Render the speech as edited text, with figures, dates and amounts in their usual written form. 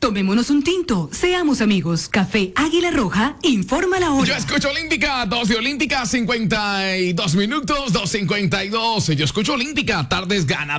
Tomémonos un tinto, seamos amigos. Café Águila Roja, informa la hora. Yo escucho Olímpica, 2 de Olímpica, 52 minutos, 2:52. Yo escucho Olímpica, tardes ganadoras.